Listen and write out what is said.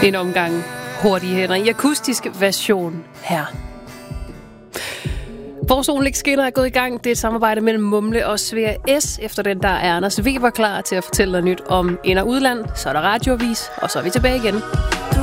En omgang hurtige hænder i akustisk version her. Vores Solen skinner er gået i gang. Det er et samarbejde mellem Mumle og Svea S. Efter den der er Anders Weber klar til at fortælle noget nyt om ind- og udland. Så er der radioavis, og så er vi tilbage igen.